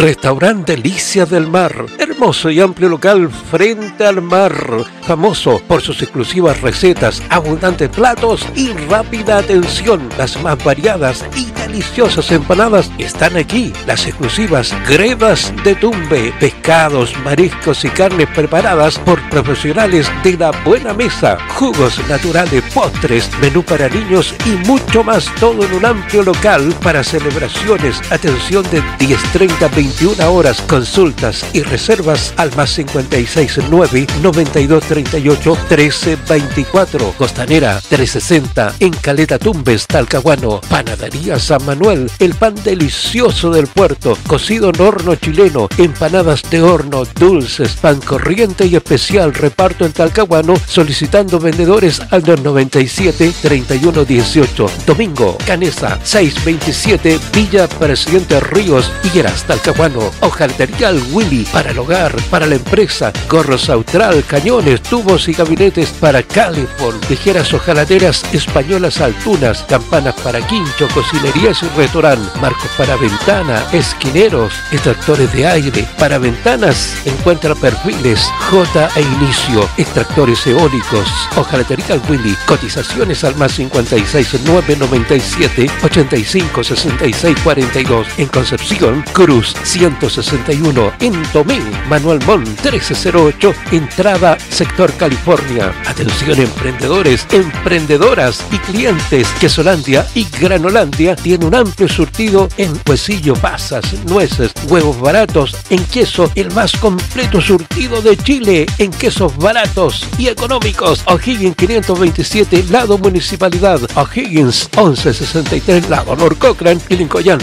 Restaurante Delicia del Mar, hermoso y amplio local frente al mar, famoso por sus exclusivas recetas, abundantes platos y rápida atención. Las más variadas y deliciosas empanadas están aquí. Las exclusivas gredas de Tumbe, pescados, mariscos y carnes preparadas por profesionales de la buena mesa, jugos naturales, postres, menú para niños y mucho más, todo en un amplio local para celebraciones. Atención de 10:30 a 21 horas, consultas y reservas al más 569 9238 1324. Costanera 360 en Caleta Tumbes, Talcahuano. Panadería San Manuel, el pan delicioso del puerto, cocido en horno chileno, empanadas de horno, dulces, pan corriente y especial, reparto en Talcahuano, solicitando vendedores al 297 3118. Domingo, Canesa 627, Villa Presidente Ríos, Higueras, Talcahuano. Hojalatería al Willy, para el hogar, para la empresa, gorros Austral, cañones, tubos y gabinetes para Califón, tijeras hojalateras españolas Altunas, campanas para quincho, cocinerías y restaurante, marcos para ventana, esquineros, extractores de aire, para ventanas, encuentra perfiles J e Inicio, extractores eólicos. Hojalatería al Willy, cotizaciones al más 56 997 85 66 42. En Concepción, Cruz 161. En Tomé, Manuel Montt 1308, entrada sector California. Atención emprendedores, emprendedoras y clientes. Quesolandia y Granolandia tiene un amplio surtido en huesillo, pasas, nueces, huevos baratos. En queso, el más completo surtido de Chile en quesos baratos y económicos. O'Higgins 527, lado Municipalidad. O'Higgins 1163, lado Norcochrane. Y Lincoln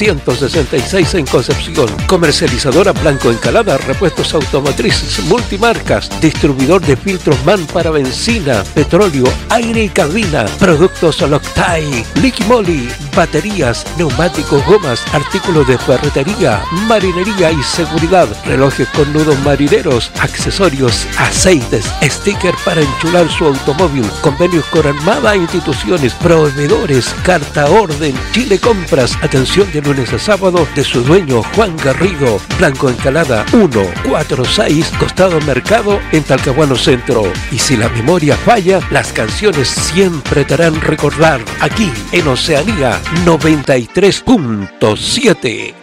366 en Concepción. Comercializadora Blanco Encalada, repuestos automotrices multimarcas, distribuidor de filtros MAN para benzina, petróleo, aire y cabina, productos Loctite, Liquimoli, baterías, neumáticos, gomas, artículos de ferretería, marinería y seguridad, relojes con nudos marineros, accesorios, aceites, sticker para enchular su automóvil, convenios con armada instituciones, proveedores, carta orden, Chile Compras, atención de lunes a sábado de su dueño Juan Garrido. Blanco Encalada 146, costado Mercado en Talcahuano Centro. Y si la memoria falla, las canciones siempre te harán recordar aquí en Oceanía 93.7.